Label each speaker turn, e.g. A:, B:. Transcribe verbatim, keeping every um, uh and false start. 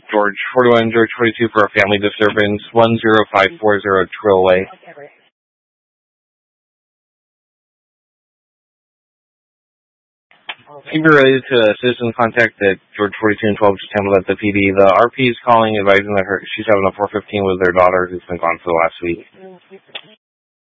A: George forty-one, George forty-two for a family disturbance, one zero five four zero Trill Way. If you're related to a citizen contact at George forty-two and twelve, just handle at the P D. The R P is calling, advising that her she's having a four fifteen with their daughter who's been gone for the last week.